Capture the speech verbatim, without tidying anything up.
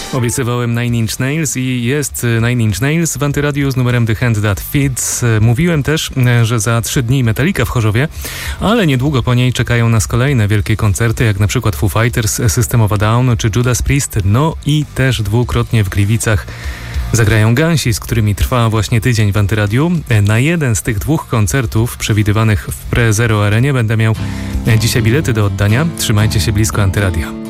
Obiecywałem Nine Inch Nails i jest Nine Inch Nails w Antyradiu z numerem The Hand That Feeds. Mówiłem też, że za trzy dni Metallica w Chorzowie, ale niedługo po niej czekają nas kolejne wielkie koncerty, jak na przykład Foo Fighters, System of a Down czy Judas Priest, no i też dwukrotnie w Gliwicach zagrają Gansi, z którymi trwa właśnie tydzień w Antyradiu. Na jeden z tych dwóch koncertów przewidywanych w Pre Zero Arenie będę miał dzisiaj bilety do oddania. Trzymajcie się blisko Antyradia.